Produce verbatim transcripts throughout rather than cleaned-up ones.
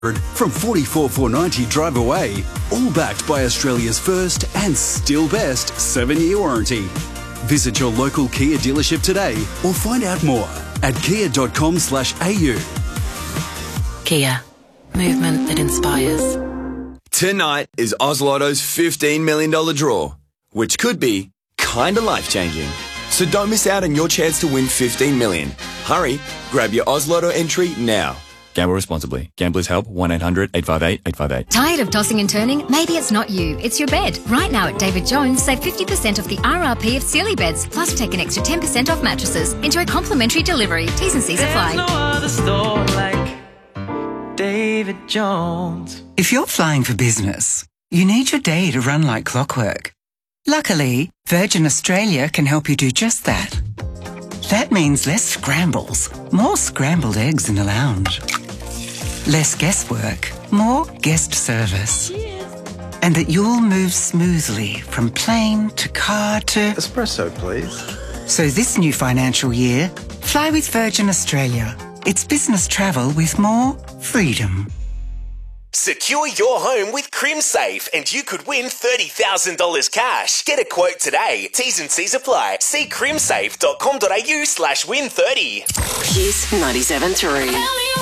from forty-four thousand four hundred ninety dollars drive away, all backed by Australia's first and still best seven-year warranty. Visit your local Kia dealership today or find out more at kia dot com slash a u. Kia. Movement that inspires. Tonight is Oz Lotto's fifteen million dollars draw, which could be kinda life-changing. So don't miss out on your chance to win fifteen million dollars. Hurry, grab your Oz Lotto entry now. Gamble responsibly. Gamblers help one eight hundred eight five eight eight five eight. Tired of tossing and turning? Maybe it's not you, it's your bed. Right now at David Jones, save fifty percent off the R R P of Sealy beds, plus take an extra ten percent off mattresses. Enjoy complimentary delivery. T's and C's apply. There's no other store like David Jones. If you're flying for business, you need your day to run like clockwork. Luckily, Virgin Australia can help you do just that. That means less scrambles, more scrambled eggs in the lounge. Less guesswork, more guest service. Cheers. And that you'll move smoothly from plane to car to... Espresso, please. So this new financial year, fly with Virgin Australia. It's business travel with more freedom. Secure your home with CrimSafe and you could win thirty thousand dollars cash. Get a quote today. T's and C's apply. See crimsafe dot com dot a u slash win thirty. Kiss ninety-seven three.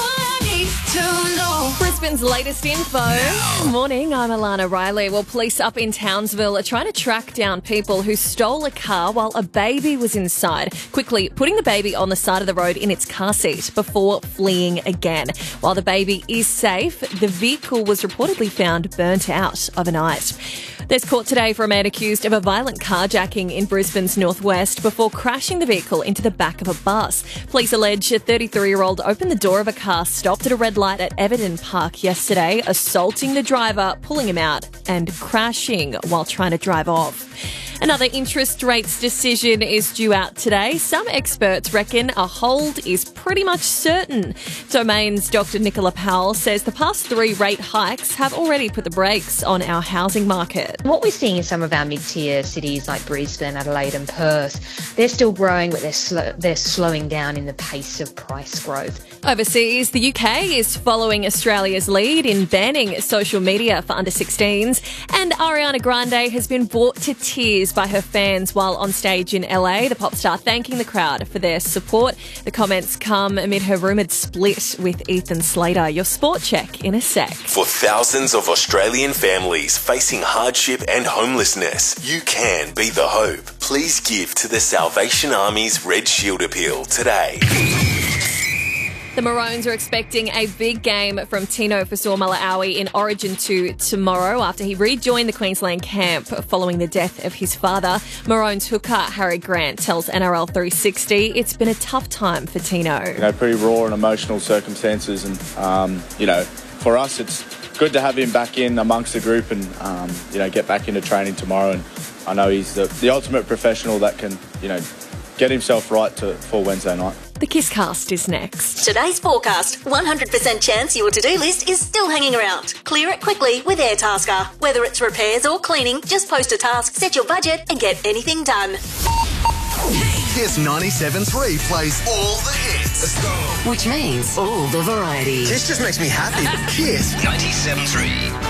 Brisbane's latest info. Morning, I'm Alana Riley. Well, police up in Townsville are trying to track down people who stole a car while a baby was inside, quickly putting the baby on the side of the road in its car seat before fleeing again. While the baby is safe, the vehicle was reportedly found burnt out overnight. There's court today for a man accused of a violent carjacking in Brisbane's northwest before crashing the vehicle into the back of a bus. Police allege a thirty-three-year-old opened the door of a car stopped at a red light at Everton Park yesterday, assaulting the driver, pulling him out and crashing while trying to drive off. Another interest rates decision is due out today. Some experts reckon a hold is pretty much certain. Domain's Doctor Nicola Powell says the past three rate hikes have already put the brakes on our housing market. What we're seeing in some of our mid-tier cities like Brisbane, Adelaide and Perth, they're still growing, but they're, sl- they're slowing down in the pace of price growth. Overseas, the U K is following Australia's lead in banning social media for under sixteens, and Ariana Grande has been brought to tears by her fans while on stage in L A, the pop star thanking the crowd for their support. The comments come amid her rumoured split with Ethan Slater. Your sport check in a sec. For thousands of Australian families facing hardship and homelessness, you can be the hope. Please give to the Salvation Army's Red Shield Appeal today. The Maroons are expecting a big game from Tino Fa'asuamaleaui in Origin two tomorrow after he rejoined the Queensland camp following the death of his father. Maroons hooker Harry Grant tells N R L three sixty it's been a tough time for Tino. You know, pretty raw and emotional circumstances, and um, you know, for us it's good to have him back in amongst the group and um, you know, get back into training tomorrow. And I know he's the, the ultimate professional that can, you know, get himself right to for Wednesday night. The Kisscast is next. Today's forecast. one hundred percent chance your to-do list is still hanging around. Clear it quickly with Airtasker. Whether it's repairs or cleaning, just post a task, set your budget and get anything done. Kiss ninety-seven three plays all the hits. Let's go. Which means all the variety. This just makes me happy. Kiss ninety-seven three.